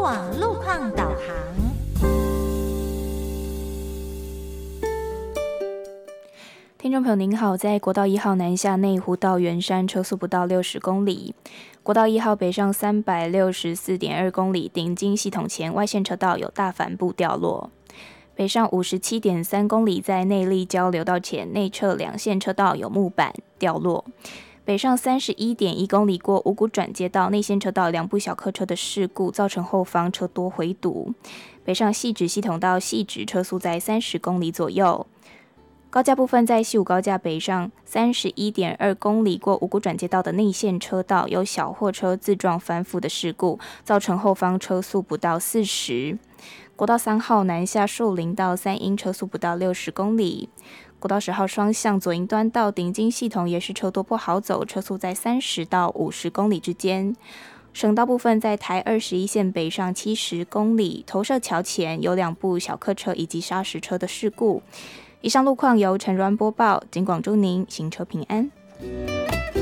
广路况导航。 听众朋友您好，在国道1号南下内湖到圆山车速不到60公里，国道1号北上364.2公里，顶金系统前外线车道有大帆布掉落。北上57.3公里，在内坜交流道前内侧两线车道有木板掉落。北上31.1公里，过五股转接道内线车道2部小客车的事故，造成后方车多回堵。北上汐止系统到汐止车速在30公里左右。高架部分，在西武高架北上31.2公里，过五股转接道的内线车道有小货车自撞翻覆的事故，造成后方车速不到40。国道3号南下树林到三鹰车速不到60公里。国道10号双向左营端到顶金系统也是车多不好走，车速在30到50公里之间。省道部分，在台21线北上70公里，投射桥前有2部小客车以及砂石车的事故。以上路况由陈如安播报，警广祝您行车平安。